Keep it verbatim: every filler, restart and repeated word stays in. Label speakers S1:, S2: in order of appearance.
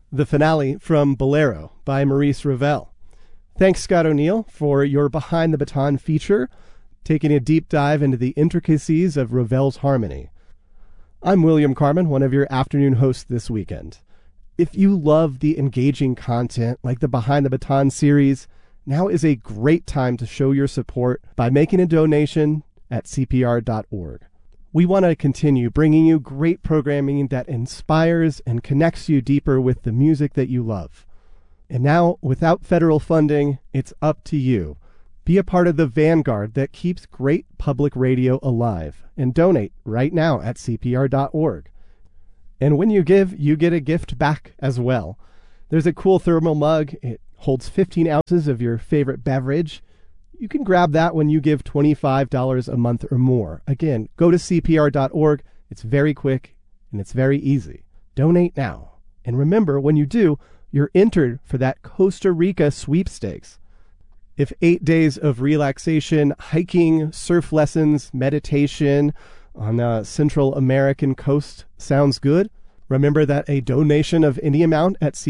S1: the finale from Bolero by Maurice Ravel. Thanks, Scott O'Neill, for your Behind the Baton feature, taking a deep dive into the intricacies of Ravel's harmony. I'm William Carmen, one of your afternoon hosts this weekend. If you love the engaging content like the Behind the Baton series, now is a great time to show your support by making a donation at C P R dot org. We want to continue bringing you great programming that inspires and connects you deeper with the music that you love. And now, without federal funding, it's up to you. Be a part of the vanguard that keeps great public radio alive and donate right now at C P R dot org. And when you give, you get a gift back as well. There's a cool thermal mug. It holds fifteen ounces of your favorite beverage. You can grab that when you give twenty-five dollars a month or more. Again, go to C P R dot org. It's very quick and it's very easy. Donate now. And remember, when you do, you're entered for that Costa Rica sweepstakes. If eight days of relaxation, hiking, surf lessons, meditation on the Central American coast sounds good, remember that a donation of any amount at C